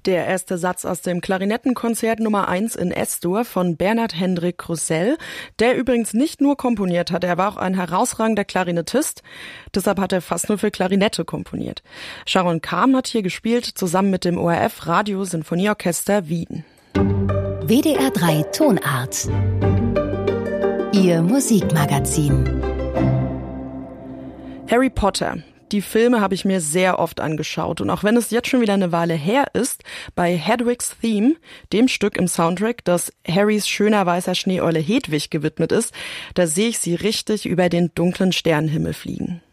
Der erste Satz aus dem Klarinettenkonzert Nummer 1 in S-Dur von Bernhard Hendrik Roussel, der übrigens nicht nur komponiert hat, er war auch ein herausragender Klarinettist, deshalb hat er fast nur für Klarinette komponiert. Sharon Kam hat hier gespielt, zusammen mit dem ORF Radio Sinfonieorchester Wien. WDR 3 Tonart. Ihr Musikmagazin. Harry Potter. Die Filme habe ich mir sehr oft angeschaut und auch wenn es jetzt schon wieder eine Weile her ist, bei Hedwig's Theme, dem Stück im Soundtrack, das Harrys schöner weißer Schneeeule Hedwig gewidmet ist, da sehe ich sie richtig über den dunklen Sternenhimmel fliegen.